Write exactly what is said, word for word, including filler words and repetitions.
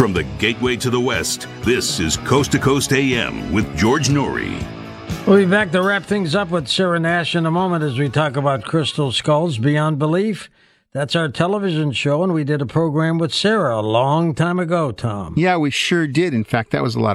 From the gateway to the West, this is Coast to Coast A M with George Noory. We'll be back to wrap things up with Sarah Nash in a moment as we talk about Crystal Skulls Beyond Belief. That's our television show, and we did a program with Sarah a long time ago, Tom. Yeah, we sure did. In fact, that was a lot